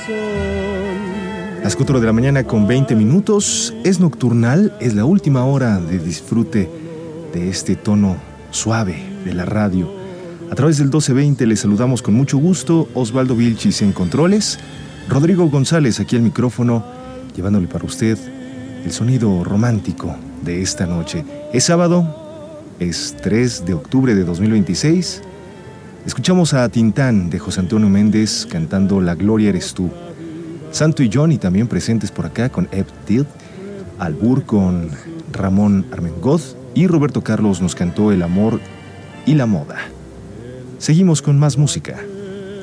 Las 4 de la mañana con 20 minutos. Es nocturnal, es la última hora de disfrute de este tono suave de la radio. A través del 1220 les saludamos con mucho gusto. Osvaldo Vilchis en controles, Rodrigo González aquí al micrófono, llevándole para usted el sonido romántico de esta noche. Es sábado, es 3 de octubre de 2026. Escuchamos a Tintán de José Antonio Méndez cantando La Gloria Eres Tú. Santo y Johnny también presentes por acá con Ebb Tilt. Albur con Ramón Armengoz. Y Roberto Carlos nos cantó El amor y la moda. Seguimos con más música.